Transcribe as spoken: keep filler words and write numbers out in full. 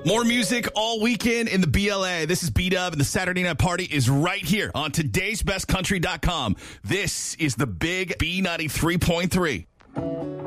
More music all weekend in the B L A. This is B-Dub, and the Saturday Night Party is right here on todays best country dot com. This is the Big B ninety-three point three.